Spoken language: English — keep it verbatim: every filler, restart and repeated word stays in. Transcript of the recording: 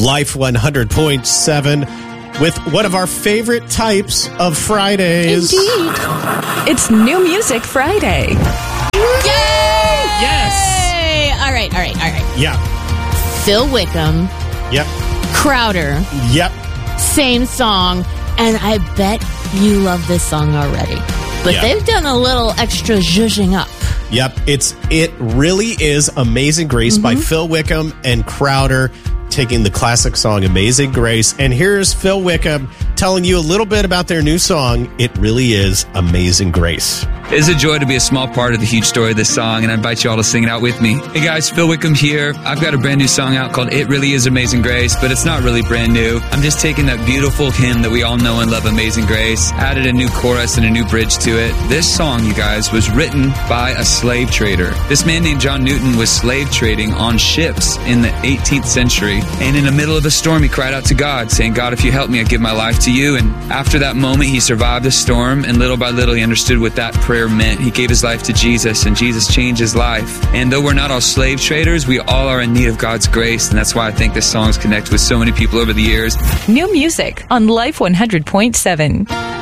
Life one hundred point seven with one of our favorite types of Fridays. Indeed. It's New Music Friday. Yay! Yes! All right, all right, all right. Yeah. Phil Wickham. Yep. Crowder. Yep. Same song. And I bet you love this song already. But Yeah. they've done a little extra zhuzhing up. Yep. It's It really is Amazing Grace Mm-hmm. by Phil Wickham and Crowder, taking the classic song Amazing Grace. And here's Phil Wickham telling you a little bit about their new song, It Really Is Amazing Grace. It's a joy to be a small part of the huge story of this song, and I invite you all to sing it out with me. Hey guys, Phil Wickham here. I've got a brand new song out called It Really Is Amazing Grace, but it's not really brand new. I'm just taking that beautiful hymn that we all know and love, Amazing Grace, added a new chorus and a new bridge to it. This song, you guys, was written by a slave trader. This man named John Newton was slave trading on ships in the eighteenth century, and in the middle of a storm, he cried out to God, saying, God, if you help me, I give my life to you. And after that moment, he survived the storm, and little by little, he understood what that prayer meant. He gave his life to Jesus, and Jesus changed his life. And though we're not all slave traders, we all are in need of God's grace, and that's why I think this song's connected with so many people over the years. New music on Life one hundred point seven.